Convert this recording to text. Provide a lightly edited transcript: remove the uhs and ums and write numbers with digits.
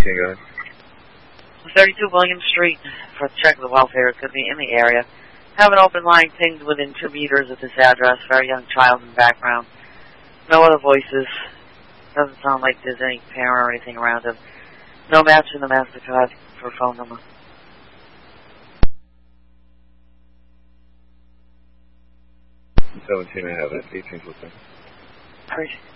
go ahead. 32 William Street for the check of the welfare. It could be in the area. Have an open line pinged within 2 meters of this address. Very young child in the background. No other voices. Doesn't sound like there's any parent or anything around him. No match in the MasterCard for phone number. 17, I have it. 18th, what's that? Appreciate it.